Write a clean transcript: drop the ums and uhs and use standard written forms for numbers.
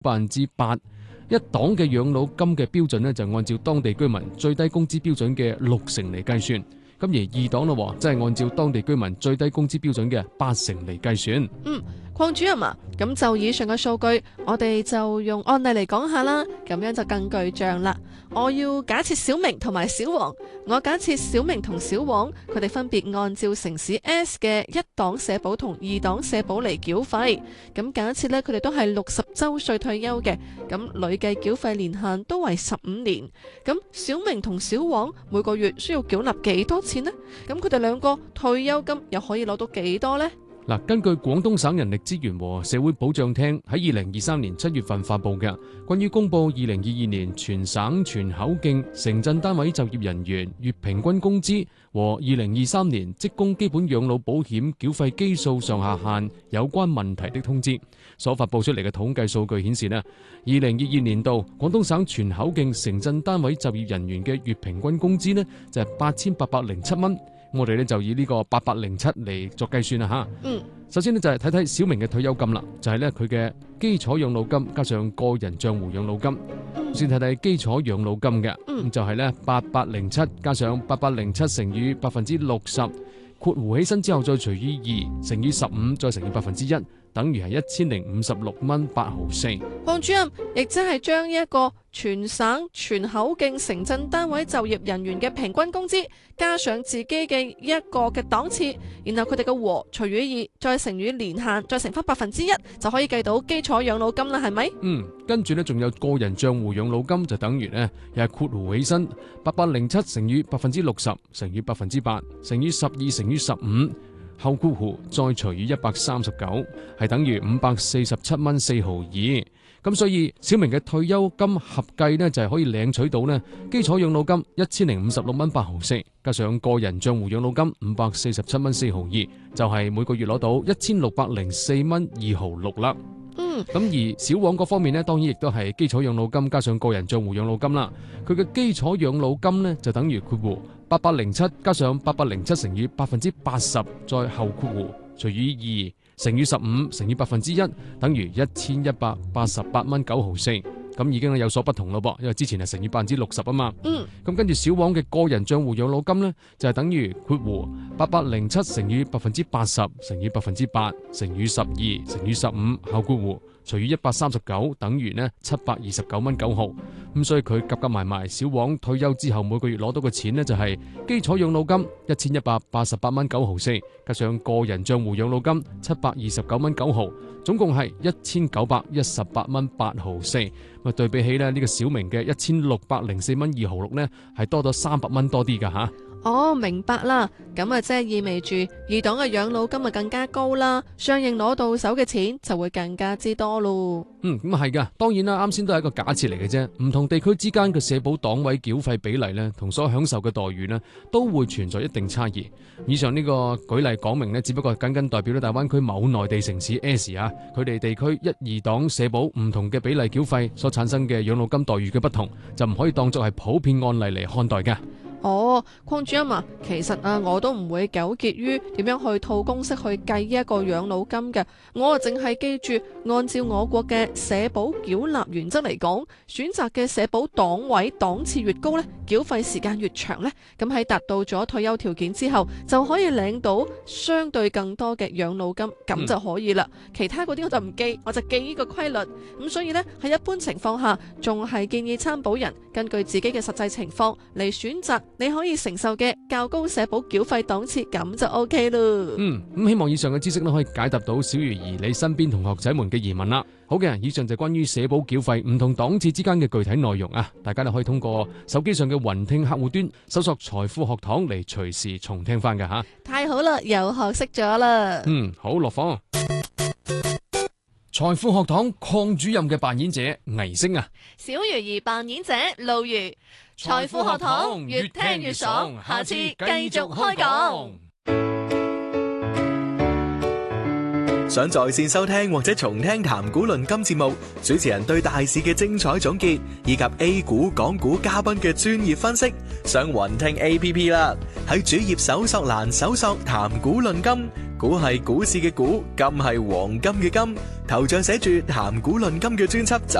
8%，一檔嘅養老金嘅標準呢，就按照當地居民最低工資標準嘅60%嚟計算。咁而二檔咯，即係按照當地居民最低工資標準嘅80%嚟計算。 鄺主任啊，咁就以上嘅數據，我哋就用案例嚟講下啦，咁樣就更具象啦。我要假設小明同埋小黃，我假設小明同小黃佢哋分別按照城市 S 嘅一檔社保同二檔社保嚟繳費。咁假設呢，佢哋都係60周歲退休嘅，咁累計繳費年限都為15年。咁小明同小黃每個月需要繳納幾多錢呢？咁佢哋兩個退休金又可以攞到幾多呢？ 嗱，根據廣東省人力資源和社會保障廳喺2023年7月份發布嘅關於公佈2022年全省全口徑城鎮單位就業人員月平均工資和2023年職工基本養老保險繳費基數上下限有關問題的通知，所發佈出嚟嘅統計數據顯示呢，2022年度廣東省全口徑城鎮單位就業人員嘅月平均工資呢就係8807蚊。我哋咧就以呢個8807嚟作計算啦吓。首先呢，就係睇睇小明嘅退休金啦，就係咧佢嘅基礎養老金加上個人帳戶養老金。先睇睇基礎養老金嘅，咁就係咧8807加上8807乘以60%，括弧起身之後再除以2，乘以15，再乘以1%，等於係1056蚊8毫四。 鄺主任亦即係將一個全省全口徑城鎮單位就業人員嘅平均工資加上自己嘅一個嘅檔次，然後佢哋嘅和除以2，再乘以年限，再乘翻1%，就可以計到基礎養老金啦，係咪？ 跟住呢，仲有個人帳戶養老金，就等於呢，又係括弧起身8807乘以60%，乘以8%，乘以12，乘以15。後括弧再除以139，係等於547蚊4毫2。咁所以小明嘅退休金合計呢，就係可以領取到呢基礎養老金1056蚊8毫4，加上個人帳戶養老金547蚊4毫2，就係每個月攞到1604蚊2毫6啦。咁而小黃嗰方面呢，當然亦都係基礎養老金加上個人帳戶養老金啦。佢嘅基礎養老金呢，就等於括弧8807加上8807乘以80%，再後括弧除以2，乘以15，乘以1%，等於1188蚊9毫4。咁已經有所不同咯噃，因為之前係乘以60%啊嘛。咁跟住小黃嘅個人帳戶養老金呢，就係等於括弧8807乘以80%，乘以8%，乘以12，乘以15，後括弧除以139，等於呢729蚊9毫。咁所以佢夾埋埋，小黃退休之後每個月攞到嘅錢呢，就係基礎養老金1188蚊9毫4，加上個人帳戶養老金729蚊9毫，總共係1918蚊8毫4。咁對比起呢個小明嘅1604蚊2毫6呢，係多咗300蚊多啲噶吓。 哦，明白啦，咁啊即係意味住二檔嘅養老金啊更加高啦，相應攞到手嘅錢就會更加之多咯。 咁係噶，當然啦，啱先都係一個假設嚟嘅啫。唔同地區之間嘅社保檔位繳費比例呢，同所享受嘅待遇呢，都會存在一定差異。以上呢個舉例講明呢，只不過僅僅代表咗大灣區某內地城市 S 啊，佢哋地區1、2檔社保唔同嘅比例繳費所產生嘅養老金待遇嘅不同，就唔可以當作係普遍案例嚟看待嘅。 哦，鄺主任啊，其實啊，我都唔會糾結於點樣去套公式去計呢一個養老金嘅，我啊淨係記住按照我國嘅社保繳納原則嚟講，選擇嘅社保檔位檔次越高呢，繳費時間越長呢，咁喺達到咗退休條件之後，就可以領到相對更多嘅養老金，咁就可以啦。其他嗰啲我就唔記，我就記呢個規律。咁所以呢，喺一般情況下，仲係建議參保人根據自己嘅實際情況嚟選擇你可以承受嘅較高社保繳費檔次，咁就 OK 咯。 咁希望以上嘅知識可以解答到小魚兒你身邊同學仔們嘅疑問啦。好嘅，以上就係關於社保繳費唔同檔次之間嘅具體內容啊，大家都可以通過手機上嘅雲聽客戶端搜索財富學堂嚟隨時重聽翻㗎吓。 太好啦，又學識咗啦。 好，落課。財富學堂鄺主任嘅扮演者倪星啊， 小魚兒扮演者露如。財富學堂越聽越爽，下次繼續開講。 想在線收聽或者重聽談股論金節目，主持人對大市嘅精彩總結，以及 A 股、港股嘉賓嘅專業分析，上雲聽 APP 啦。喺主頁搜索欄搜索談股論金，股係股市嘅股，金係黃金嘅金，頭像寫住談股論金嘅專輯就